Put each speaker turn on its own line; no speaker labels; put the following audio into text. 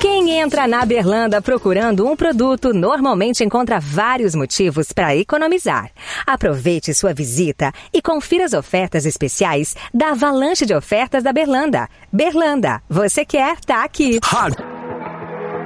Quem entra na Berlanda procurando um produto normalmente encontra vários motivos para economizar. Aproveite sua visita e confira as ofertas especiais da avalanche de ofertas da Berlanda. Berlanda, você quer, tá aqui.